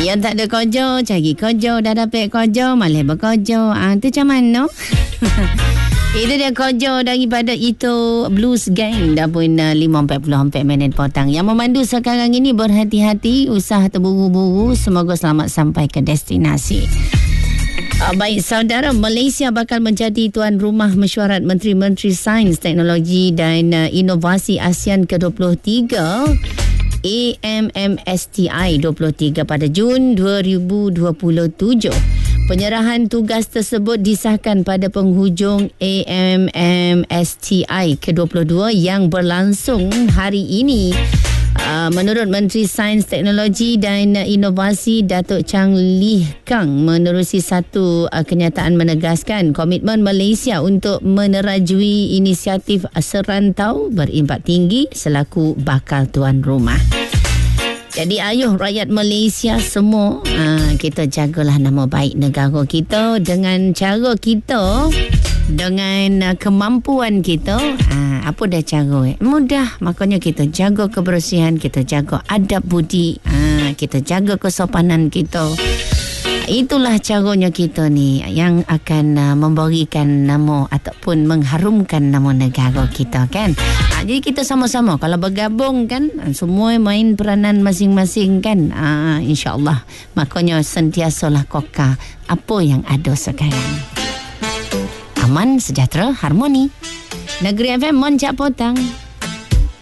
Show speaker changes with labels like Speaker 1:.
Speaker 1: Yang tak ada kerja, cari kerja. Dah dapat kerja, malah berkerja. Tu macam mana? Itu dia kerja daripada itu Blues Gang. Dah pun 5.44 petang. Yang memandu sekarang ini berhati-hati, usah terburu-buru. Semoga selamat sampai ke destinasi. Baik saudara, Malaysia bakal menjadi tuan rumah mesyuarat Menteri-Menteri Sains, Teknologi dan Inovasi ASEAN ke-23 AMMSTI 23 pada Jun 2027. Penyerahan tugas tersebut disahkan pada penghujung AMMSTI ke-22 yang berlangsung hari ini. Menurut Menteri Sains, Teknologi dan Inovasi Datuk Chang Lih Kang menerusi satu kenyataan menegaskan komitmen Malaysia untuk menerajui inisiatif serantau berimpak tinggi selaku bakal tuan rumah. Jadi ayuh rakyat Malaysia semua, kita jagalah nama baik negara kita dengan cara kita, dengan kemampuan kita. Apa dah cara? Mudah. Makanya kita jaga kebersihan, kita jaga adab budi, kita jaga kesopanan kita. Itulah caranya kita ni yang akan memberikan nama ataupun mengharumkan nama negara kita, kan? Jadi kita sama-sama kalau bergabung, kan, semua main peranan masing-masing, kan, insya-Allah. Makanya sentiasalah kokar apa yang ada sekarang. Aman, sejahtera, harmoni. Negeri FM Moncak Potang.